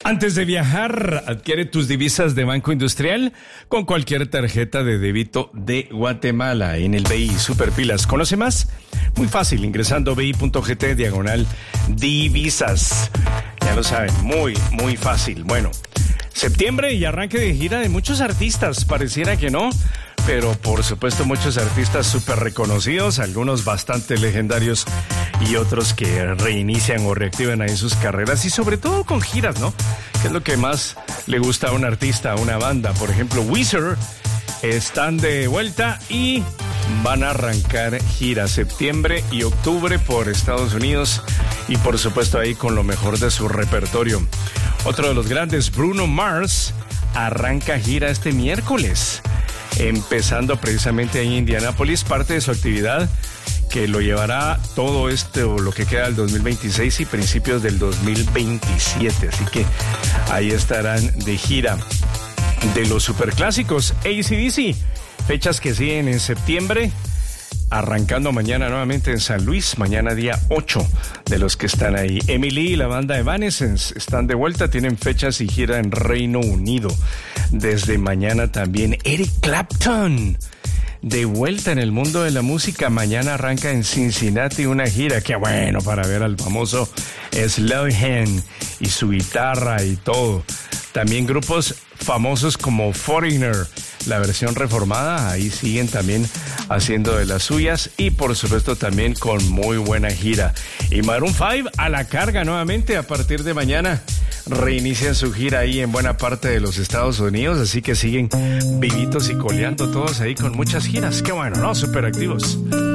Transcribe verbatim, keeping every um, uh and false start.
Antes de viajar, adquiere tus divisas de Banco Industrial con cualquier tarjeta de débito de Guatemala en el B I Superpilas. ¿Conoce más? Muy fácil, ingresando bi.gt diagonal divisas. Ya lo saben, muy, muy fácil. Bueno, septiembre y arranque de gira de muchos artistas. Pareciera que no, pero por supuesto muchos artistas súper reconocidos, algunos bastante legendarios y otros que reinician o reactivan ahí sus carreras y sobre todo con giras, ¿no? Que es lo que más le gusta a un artista, a una banda. Por ejemplo, Weezer están de vuelta y van a arrancar gira septiembre y octubre por Estados Unidos y por supuesto ahí con lo mejor de su repertorio. Otro de los grandes, Bruno Mars, arranca gira este miércoles, empezando precisamente ahí en Indianápolis, parte de su actividad que lo llevará todo esto, lo que queda del dos mil veintiséis y principios del dos mil veintisiete. Así que ahí estarán de gira. De los superclásicos, A C D C, fechas que siguen en septiembre, arrancando mañana nuevamente en San Luis, mañana día ocho, de los que están ahí. Emily y la banda Evanescence están de vuelta, tienen fechas y gira en Reino Unido. Desde mañana también Eric Clapton, de vuelta en el mundo de la música. Mañana arranca en Cincinnati una gira. Qué bueno para ver al famoso Slowhand y su guitarra y todo. También grupos famosos como Foreigner, la versión reformada, ahí siguen también haciendo de las suyas y por supuesto también con muy buena gira. Y Maroon cinco a la carga nuevamente a partir de mañana. Reinician su gira ahí en buena parte de los Estados Unidos, así que siguen vivitos y coleando todos ahí con muchas giras. Qué bueno, ¿no? Súper activos.